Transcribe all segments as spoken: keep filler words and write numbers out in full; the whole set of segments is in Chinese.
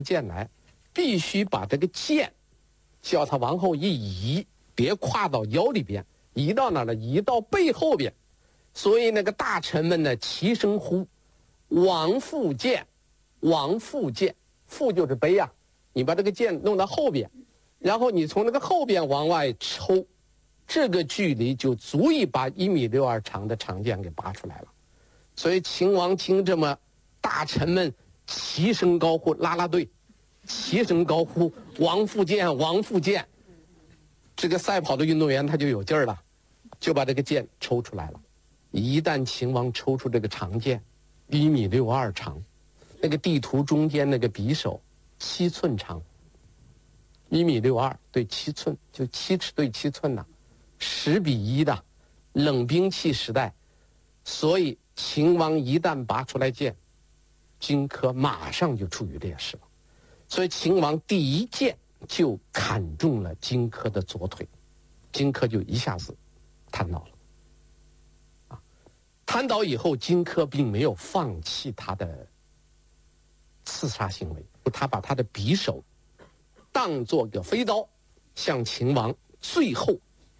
剑来，必须把这个剑叫它往后一移，别跨到腰里边，移到哪儿呢？移到背后边。所以那个大臣们呢齐声呼：“王复剑，王复剑。”复就是背啊，你把这个剑弄到后边，然后你从那个后边往外抽，这个距离就足以把一米六二长的长剑给拔出来了。所以秦王听这么大臣们齐声高呼，啦啦队齐声高呼：“王复剑，王复剑。”这个赛跑的运动员他就有劲儿了，就把这个剑抽出来了。一旦秦王抽出这个长剑，一米六二长，那个地图中间那个匕首七寸长，一米六二对七寸，就七尺对七寸呐、啊，十比一的冷兵器时代。所以秦王一旦拔出来剑，荆轲马上就处于劣势了。所以秦王第一剑就砍中了荆轲的左腿，荆轲就一下子瘫倒了。瘫倒以后，荆轲并没有放弃他的刺杀行为，他把他的匕首当作个飞刀，向秦王最后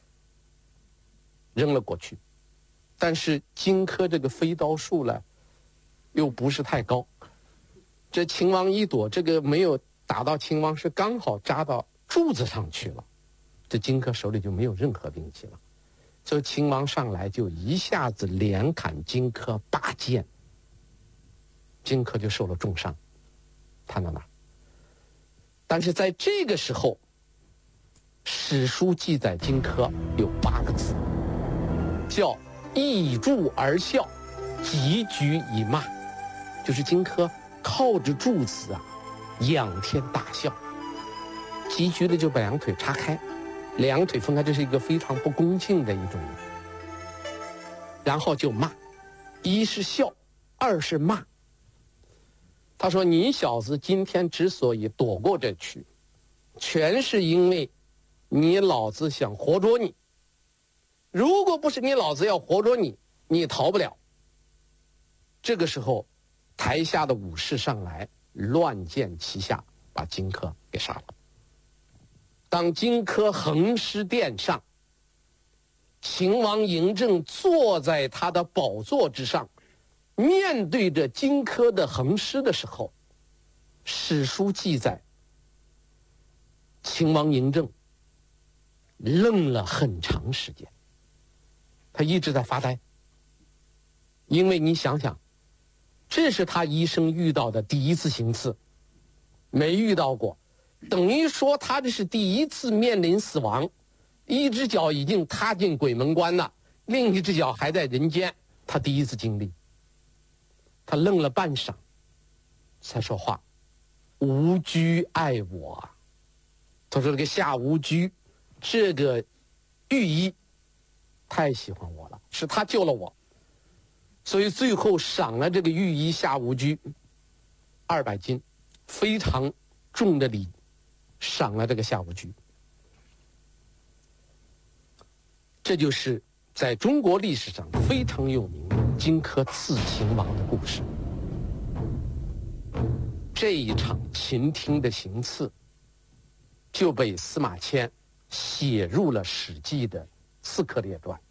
扔了过去。但是荆轲这个飞刀术呢，又不是太高，这秦王一躲，这个没有打到秦王，是刚好扎到柱子上去了，这荆轲手里就没有任何兵器了。所以秦王上来就一下子连砍荆轲八剑，荆轲就受了重伤，看到哪？但是在这个时候，史书记载荆轲有八个字，叫倚柱而笑，急举以骂，就是荆轲靠着柱子啊，仰天大笑。急举的就把两腿叉开，两腿分开，这是一个非常不恭敬的一种。然后就骂，一是笑，二是骂。他说：“你小子今天之所以躲过这去，全是因为你老子想活捉你。如果不是你老子要活捉你，你逃不了。”这个时候，台下的武士上来，乱箭齐下，把荆轲给杀了。当荆轲横尸殿上，秦王嬴政坐在他的宝座之上，面对着荆轲的横尸的时候，史书记载，秦王嬴政愣了很长时间，他一直在发呆。因为你想想，这是他一生遇到的第一次行刺，没遇到过，等于说他这是第一次面临死亡，一只脚已经踏进鬼门关了，另一只脚还在人间，他第一次经历。他愣了半晌，才说话：“吾居爱我啊。”他说这个夏无居，这个御医太喜欢我了，是他救了我，所以最后赏了这个御医夏无居二百斤，非常重的礼，赏了这个夏无居。这就是在中国历史上非常有名的荆轲刺秦王的故事。这一场秦听的行刺就被司马迁写入了《史记》的《刺客列传》，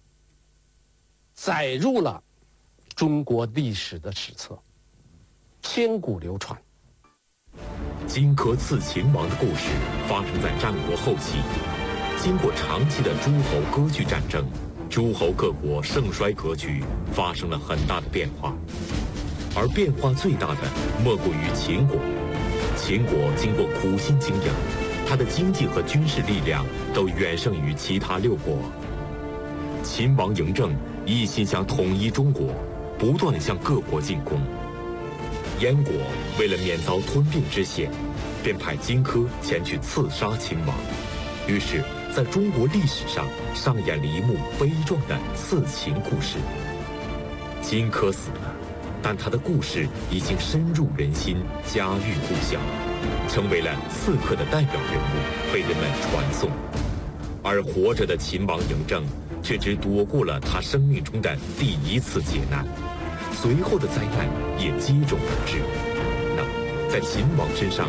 载入了中国历史的史册，千古流传。 荆轲刺秦王的故事发生在战国后期，经过长期的诸侯割据战争，诸侯各国盛衰格局发生了很大的变化，而变化最大的莫过于秦国。秦国经过苦心经营，它的经济和军事力量都远胜于其他六国。秦王嬴政一心想统一中国，不断地向各国进攻。燕国为了免遭吞并之险，便派荆轲前去刺杀秦王。于是在中国历史上上演了一幕悲壮的刺秦故事。荆轲死了，但他的故事已经深入人心，家喻户晓，成为了刺客的代表人物，被人们传颂。而活着的秦王嬴政却只躲过了他生命中的第一次劫难，随后的灾难也接踵而至。那在秦王身上